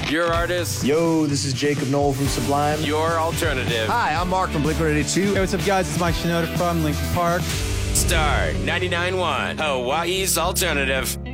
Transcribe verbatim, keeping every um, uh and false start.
Your artist. Yo, this is Jacob Knoll from Sublime. Your alternative. Hi, I'm Mark from Blink one eighty-two. Hey, what's up, guys? It's Mike Shinoda from Linkin Park. Star ninety-nine point one, Hawaii's alternative.